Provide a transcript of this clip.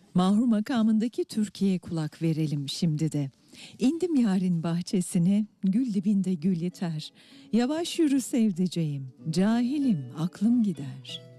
Mahur makamındaki Türkiye'ye kulak verelim şimdi de. İndim yarın bahçesine, gül dibinde gül yeter. Yavaş yürü sevdiceğim, cahilim aklım gider.